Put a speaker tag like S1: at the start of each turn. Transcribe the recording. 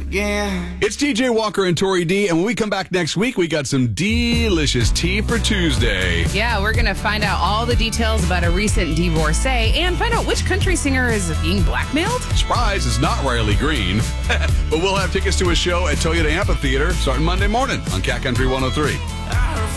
S1: again.
S2: It's TJ Walker and Tori D, and when we come back next week, we got some delicious tea for Tuesday.
S3: Yeah, we're going to find out all the details about a recent divorcee and find out which country singer is being blackmailed.
S2: Surprise, it's not Riley Green. But we'll have tickets to a show at Toyota Amphitheater starting Monday morning on Cat Country 103.